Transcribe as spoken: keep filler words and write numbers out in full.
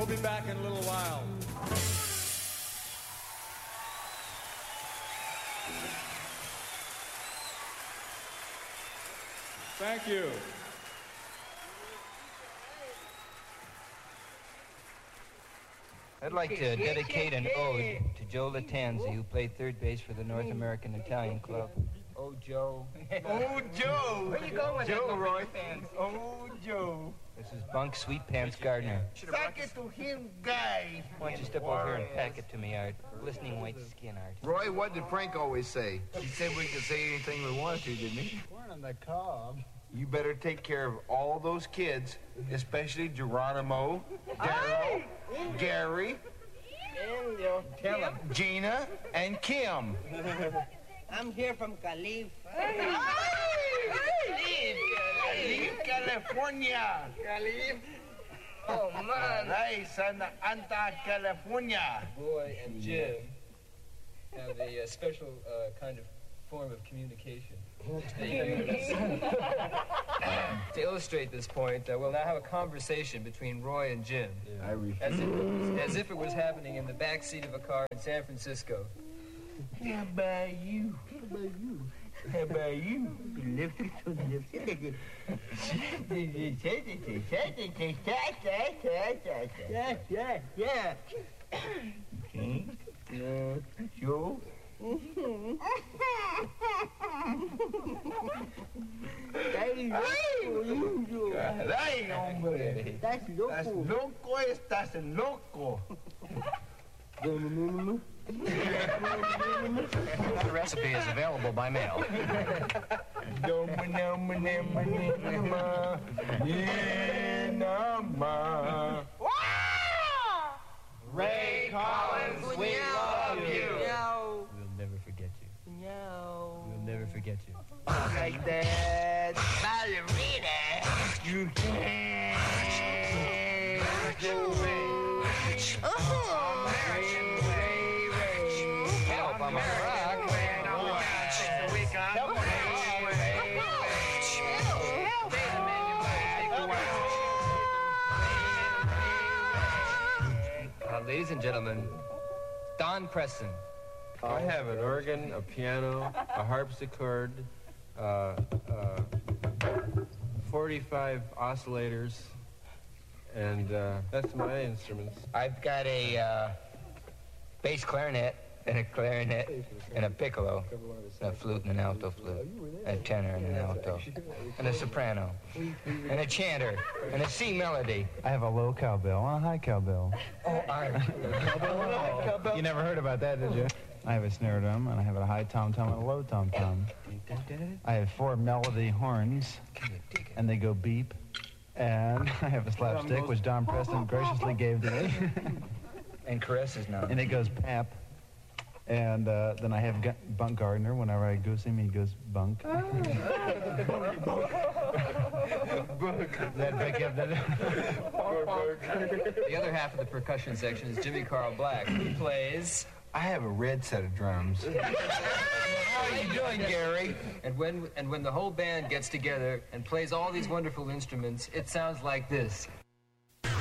We'll be back in a little while. Thank you. I'd like to dedicate an ode to Joe Latanzi, who played third base for the North American Italian Club. Oh, Joe. Oh, Joe. Where you going with Joe, that, Roy? Oh, Joe. This is Bunk Sweet Pants Gardner. Sack it to him, guy. Why don't you step over here and pack it to me, Art? Glistening white skin, Art. Roy, what did Frank always say? He said we could say anything we wanted to, didn't he? Corn on the cob. You better take care of all those kids, especially Geronimo, Daryl, Gary, Gina, and Kim. I'm here from Calif. Calif, California. Calif. Oh, man. Hey, Santa Anta, California. Roy and Jim have a uh, special uh, kind of form of communication. To illustrate this point, uh, we'll now have a conversation between Roy and Jim. Yeah, I refuse. As if, it was, as if it was happening in the back seat of a car in San Francisco. How about you? How about you? How about you? Lift it to lift it. Yeah, yeah, yeah. Okay. Uh, Joe? Ay, hombre. That's loco. Estás loco, estás loco. The recipe is available by mail. Ray Collins, we love you. We'll never forget you. No. We'll never forget you. Like that. Ballerina. You can't. American way. Help, I'm a rock. Uh, ladies and gentlemen, Don Preston. I have an organ, a piano, a harpsichord, uh, uh, forty-five oscillators, and uh, that's my instruments. I've got a uh, bass clarinet and a clarinet and a piccolo, and a flute and an alto flute, and a tenor and an alto, and a soprano, and a chanter, and a C melody. I have a low cowbell and a high cowbell. Oh, Art. You never heard about that, did you? I have a snare drum, and I have a high tom-tom and a low tom-tom. I have four melody horns, and they go beep. And I have a slapstick, which Don Preston graciously gave to me. And caresses now. And it goes pap. And uh, then I have G- Bunk Gardner. Whenever I goose him, he goes bunk. That pick up that? The other half of the percussion section is Jimmy Carl Black, who plays... I have a red set of drums. How are you doing, Gary? And when and when the whole band gets together and plays all these wonderful instruments, it sounds like this.